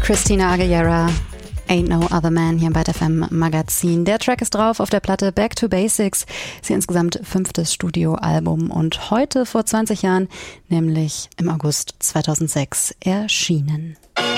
Christina Aguilera, Ain't No Other Man hier im Byte FM Magazin. Der Track ist drauf auf der Platte Back to Basics. Ist ihr insgesamt 5. Studioalbum und heute vor 20 Jahren, nämlich im August 2006, erschienen.